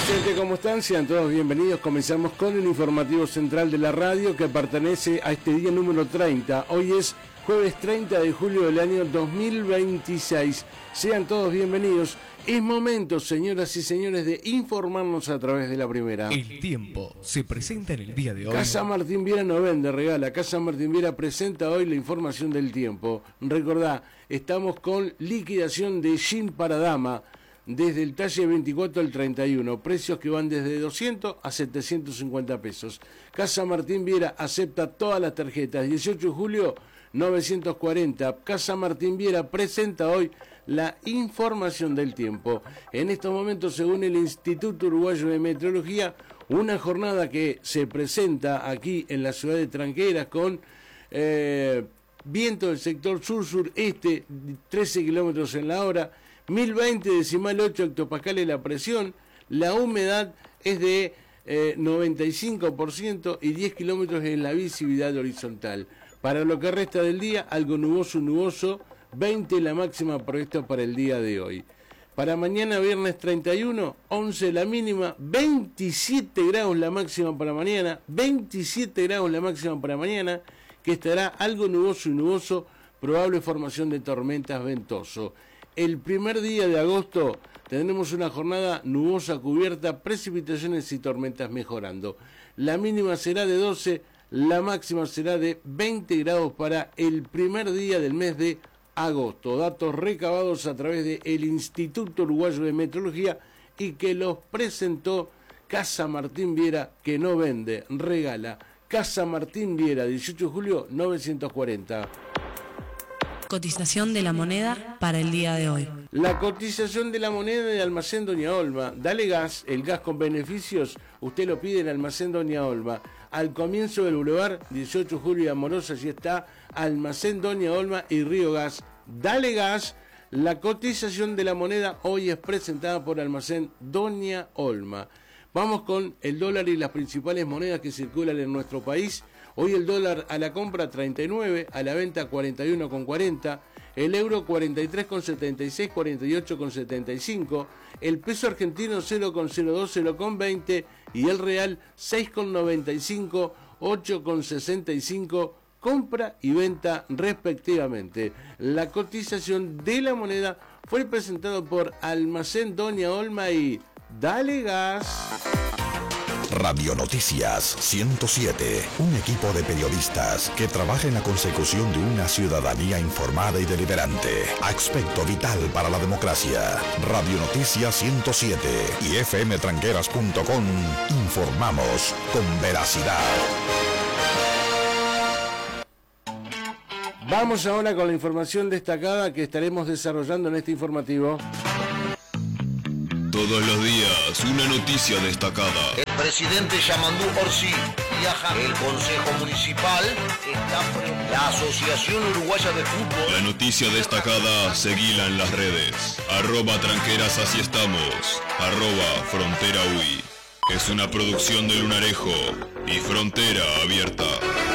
gente, ¿cómo están? Sean todos bienvenidos. Comenzamos con el informativo central de la radio que pertenece a este día número 30. Hoy es jueves 30 de julio del año 2026. Sean todos bienvenidos. Es momento, señoras y señores, de informarnos a través de la primera. El tiempo se presenta en el día de hoy. Casa Martín Viera no vende, regala. Casa Martín Viera presenta hoy la información del tiempo. Recordá, estamos con liquidación de jean para dama desde el talle 24 al 31. Precios que van desde 200 a 750 pesos. Casa Martín Viera acepta todas las tarjetas. 18 de julio 940. Casa Martín Viera presenta hoy la información del tiempo. En estos momentos, según el Instituto Uruguayo de Meteorología, una jornada que se presenta aquí en la ciudad de Tranqueras con viento del sector sur-sureste, 13 kilómetros en la hora, 1020,8 hectopascales la presión, la humedad es de 95% y 10 kilómetros en la visibilidad horizontal. Para lo que resta del día, algo nuboso, 20 la máxima prevista para el día de hoy. Para mañana viernes 31, 11 la mínima, 27 grados la máxima para mañana, 27 grados la máxima para mañana, que estará algo nuboso, probable formación de tormentas ventoso. El primer día de agosto tendremos una jornada nubosa cubierta, precipitaciones y tormentas mejorando. La mínima será de 12, la máxima será de 20 grados para el primer día del mes de agosto. Datos recabados a través del Instituto Uruguayo de Meteorología y que los presentó Casa Martín Viera, que no vende, regala. Casa Martín Viera, 18 de julio 940. Cotización de la moneda para el día de hoy. La cotización de la moneda de Almacén Doña Olma. Dale gas, el gas con beneficios, usted lo pide en Almacén Doña Olma. Al comienzo del Boulevard, 18 de julio y Amorosa, allí está Almacén Doña Olma y Río Gas. Dale gas. La cotización de la moneda hoy es presentada por Almacén Doña Olma. Vamos con el dólar y las principales monedas que circulan en nuestro país. Hoy el dólar a la compra 39, a la venta 41,40, el euro 43,76, 48,75, el peso argentino 0,02, 0,20 y el real 6,95, 8,65, compra y venta respectivamente. La cotización de la moneda fue presentada por Almacén Doña Olma y Dale Gas. Radio Noticias 107, un equipo de periodistas que trabaja en la consecución de una ciudadanía informada y deliberante, aspecto vital para la democracia. Radio Noticias 107 y fmtranqueras.com, informamos con veracidad. Vamos ahora con la información destacada que estaremos desarrollando en este informativo. Todos los días, una noticia destacada. El presidente Yamandú Orsi viaja. El Consejo Municipal está. La Asociación Uruguaya de Fútbol. La noticia destacada, seguila en las redes. @tranqueras, así estamos. @frontera UI. Es una producción de Lunarejo y Frontera Abierta.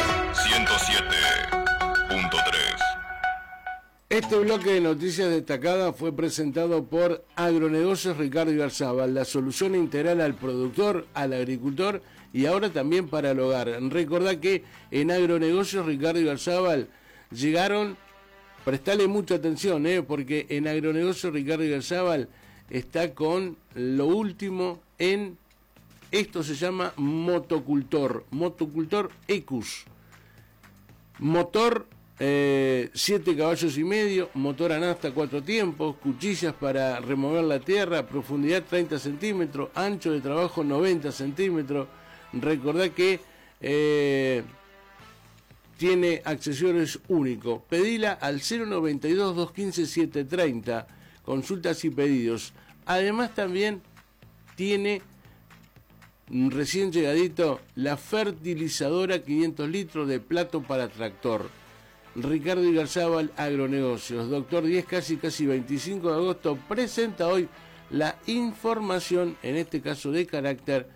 107.3. Este bloque de noticias destacadas fue presentado por Agronegocios Ricardo Igarzábal, la solución integral al productor, al agricultor y ahora también para el hogar. Recordá que en Agronegocios Ricardo Igarzábal llegaron, prestale mucha atención, porque en Agronegocios Ricardo Igarzábal está con lo último en, esto se llama motocultor Ecus, motor 7 caballos y medio, motor anasta 4 tiempos, cuchillas para remover la tierra, profundidad 30 centímetros, ancho de trabajo 90 centímetros. Recordá que tiene accesorios únicos. Pedila al 092-215-730, consultas y pedidos. Además también tiene recién llegadito la fertilizadora 500 litros de plato para tractor. Ricardo Igarzábal, Agronegocios. Doctor 10, casi 25 de agosto, presenta hoy la información, en este caso de carácter,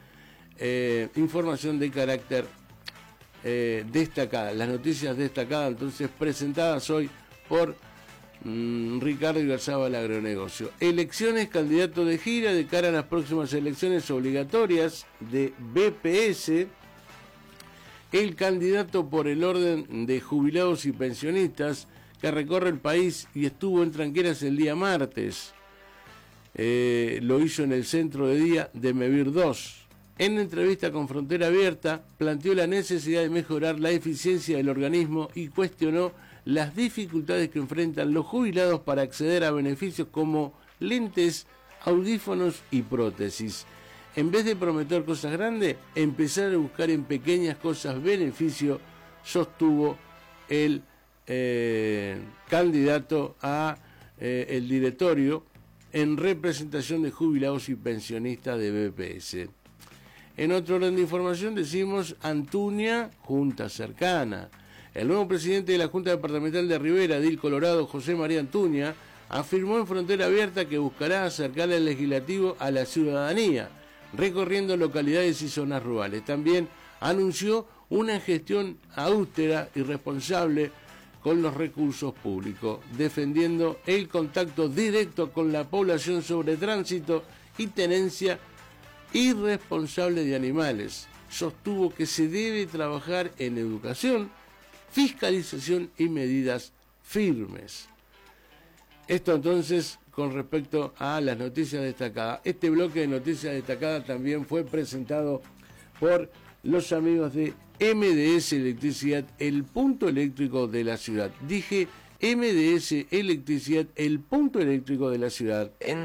destacada, las noticias destacadas, entonces presentadas hoy por Ricardo Igarzábal Agronegocio. Elecciones, candidato de gira de cara a las próximas elecciones obligatorias de BPS. El candidato por el orden de jubilados y pensionistas que recorre el país y estuvo en Tranqueras el día martes. Lo hizo en el centro de día de Mevir 2. En entrevista con Frontera Abierta, planteó la necesidad de mejorar la eficiencia del organismo y cuestionó las dificultades que enfrentan los jubilados para acceder a beneficios como lentes, audífonos y prótesis. En vez de prometer cosas grandes, empezar a buscar en pequeñas cosas beneficio, sostuvo el candidato a el directorio en representación de jubilados y pensionistas de BPS. En otro orden de información decimos Antuña, Junta Cercana. El nuevo presidente de la Junta Departamental de Rivera, Edil Colorado, José María Antuña, afirmó en Frontera Abierta que buscará acercar el legislativo a la ciudadanía, recorriendo localidades y zonas rurales. También anunció una gestión austera y responsable con los recursos públicos, defendiendo el contacto directo con la población sobre tránsito y tenencia irresponsable de animales. Sostuvo que se debe trabajar en educación, fiscalización y medidas firmes. Esto entonces con respecto a las noticias destacadas. Este bloque de noticias destacadas también fue presentado por los amigos de MDS Electricidad, el punto eléctrico de la ciudad. Dije MDS Electricidad, el punto eléctrico de la ciudad.